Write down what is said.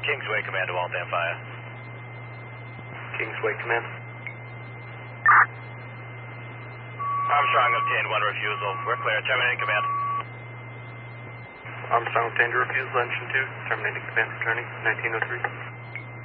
Kingsway Command to Waltham Fire. Kingsway Command. Armstrong obtained one refusal. We're clear. Terminating command. Armstrong obtained a refusal, engine 2. Terminating command, returning 1903.